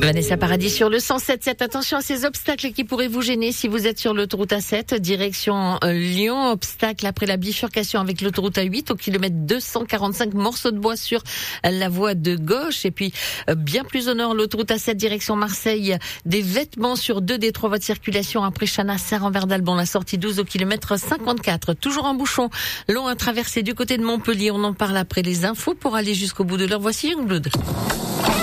Vanessa Paradis sur le 107.7. Attention à ces obstacles qui pourraient vous gêner si vous êtes sur l'autoroute A7, direction Lyon. Obstacle après la bifurcation avec l'autoroute A8 au kilomètre 245, morceau de bois sur la voie de gauche. Et puis, bien plus au nord, l'autoroute A7, direction Marseille. Des vêtements sur 2 des 3 voies de circulation après Chana, Saint-Rambert-d'Albon, la sortie 12 au kilomètre 54. Toujours un bouchon long à traverser du côté de Montpellier. On en parle après les infos pour aller jusqu'au bout de l'heure. Voici Youngblood.